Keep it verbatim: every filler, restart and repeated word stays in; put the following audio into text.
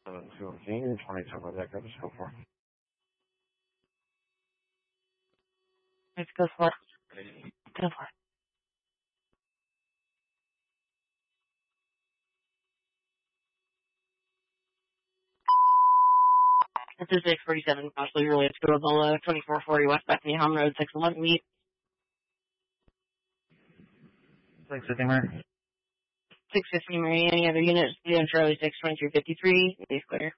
seven fifteen, twenty-two by deck, just go for it. Let's go for it. Go for it. This is six forty-seven, possibly related to Ebola, twenty-four forty West Bethany Home Road, six eleven meet. six fifty, Mary. six fifty, Mary. Any other units? Charlie six twenty-three fifty-three. Please clear.